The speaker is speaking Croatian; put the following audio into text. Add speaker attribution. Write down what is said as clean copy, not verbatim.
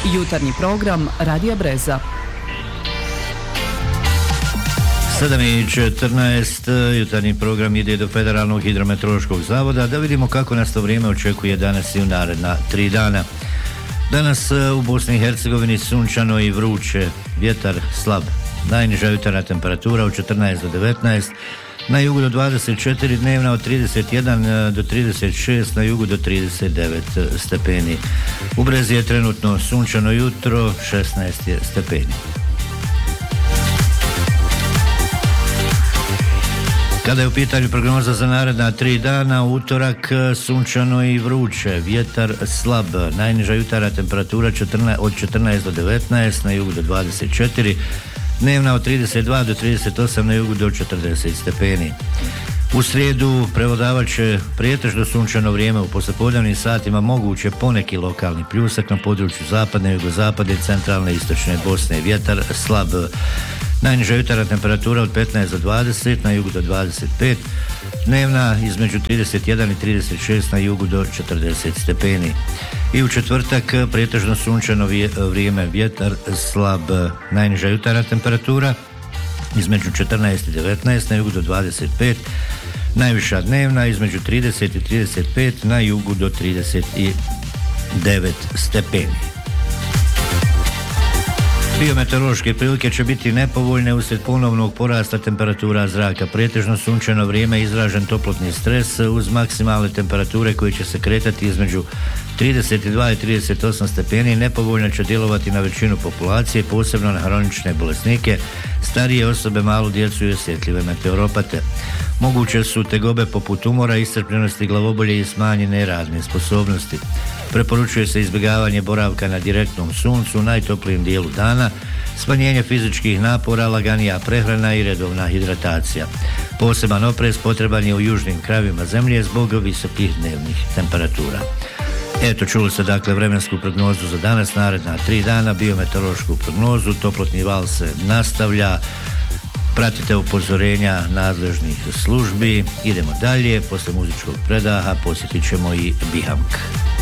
Speaker 1: Jutarnji program Radija Breza.
Speaker 2: 7:14, jutarnji program ide do Federalnog hidrometeorološkog zavoda da vidimo kako nas to vrijeme očekuje danas i u naredna 3 dana. Danas u Bosni i Hercegovini sunčano i vruće, vjetar slab, najniža jutarnja temperatura od 14 do 19, na jugu do 24, dnevna od 31 do 36, na jugu do 39 stepeni. U Brezi je trenutno sunčano jutro, 16 je stepeni. Kada je u pitanju prognoza za naredna 3 dana, utorak sunčano i vruće, vjetar slab, najniža jutarnja temperatura od 14 do 19, na jugu do 24, dnevna od 32 do 38, na jugu do 40 stepeni. U srijedu prevladavat će pretežno sunčano vrijeme, u poslijepodnevnim satima moguće poneki lokalni pljusak na području zapadne, jugozapadne, centralne i istočne Bosne, vjetar slab. Najniža jutarnja temperatura od 15 do 20, na jugu do 25, dnevna između 31 i 36, na jugu do 40 stepeni. I u četvrtak pretežno sunčano vrijeme, vjetar slab, najniža jutarnja temperatura između 14 i 19, na jugu do 25, najviša dnevna između 30 i 35, na jugu do 39 stepeni. Biometeorološke prilike će biti nepovoljne uslijed ponovnog porasta temperatura zraka. Pretežno sunčano vrijeme, izražen toplotni stres uz maksimalne temperature koje će se kretati između 32 i 38 stepeni. Nepovoljno će djelovati na većinu populacije, posebno na hronične bolesnike, starije osobe, malu djecu i osjetljive meteoropate. Moguće su tegobe poput umora, iscrpljenosti glavobolje i smanjene radne sposobnosti. Preporučuje se izbjegavanje boravka na direktnom suncu u najtoplijem dijelu dana, smanjenje fizičkih napora, laganija prehrana i redovna hidratacija. Poseban oprez potreban je u južnim krajevima zemlje zbog visokih dnevnih temperatura. Eto, čuli ste dakle vremensku prognozu za danas, naredna 3 dana, biometeorološku prognozu, toplotni val se nastavlja, pratite upozorenja nadležnih službi. Idemo dalje, posle muzičkog predaha posjetit ćemo i Bihamk.